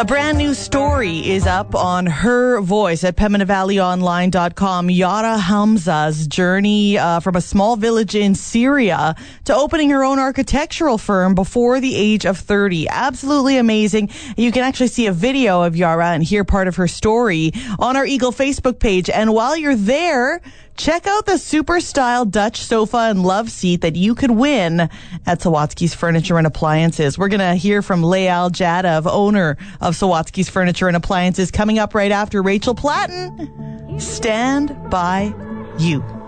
A brand new story is up on Her Voice at PembinaValleyOnline.com. Yara Hamza's journey from a small village in Syria to opening her own architectural firm before the age of 30. Absolutely amazing. You can actually see a video of Yara and hear part of her story on our Eagle Facebook page. And while you're there, check out the super style Dutch sofa and love seat that you could win at Sawatsky's Furniture and Appliances. We're going to hear from Layal Jadov, owner of Sawatsky's Furniture and Appliances, coming up right after Rachel Platten. Stand by you.